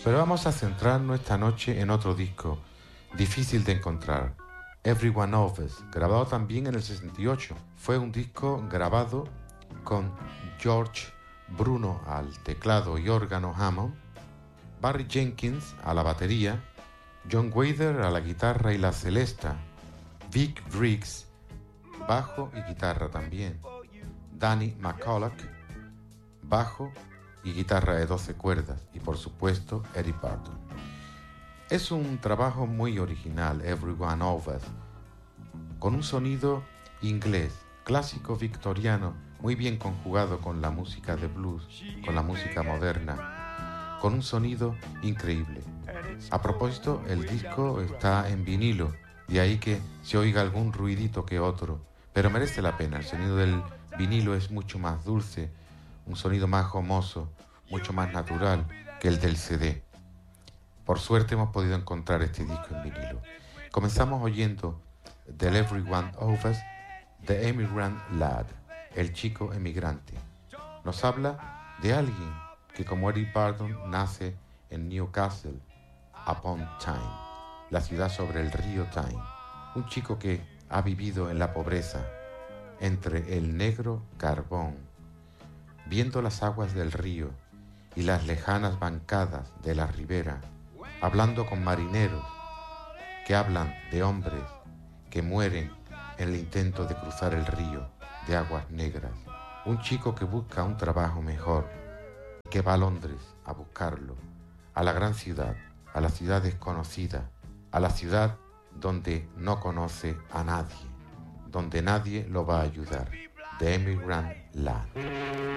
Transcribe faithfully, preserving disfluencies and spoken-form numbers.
Pero vamos a centrarnos esta noche en otro disco, difícil de encontrar, Every One of Us, grabado también en el sesenta y ocho. Fue un disco grabado con George Bruno al teclado y órgano Hammond, Barry Jenkins a la batería, John Wader a la guitarra y la celesta, Vic Briggs, bajo y guitarra también, Danny McCulloch, bajo y guitarra de doce cuerdas, y por supuesto Eric Burdon. Es un trabajo muy original, Every One of Us, con un sonido inglés, clásico victoriano, muy bien conjugado con la música de blues, con la música moderna, con un sonido increíble. A propósito, el disco está en vinilo, de ahí que se oiga algún ruidito que otro, pero merece la pena. El sonido del vinilo es mucho más dulce, un sonido más gomoso, mucho más natural que el del C D. Por suerte hemos podido encontrar este disco en vinilo. Comenzamos oyendo del Every One of Us, The Emigrant Lad, el chico emigrante. Nos habla de alguien que, como Eric Burdon, nace en Newcastle upon Tyne, la ciudad sobre el río Tyne. Un chico que ha vivido en la pobreza, entre el negro carbón, viendo las aguas del río y las lejanas bancadas de la ribera, hablando con marineros que hablan de hombres que mueren en el intento de cruzar el río de aguas negras. Un chico que busca un trabajo mejor, que va a Londres a buscarlo, a la gran ciudad, a la ciudad desconocida, a la ciudad donde no conoce a nadie, donde nadie lo va a ayudar. The Emigrant Lad.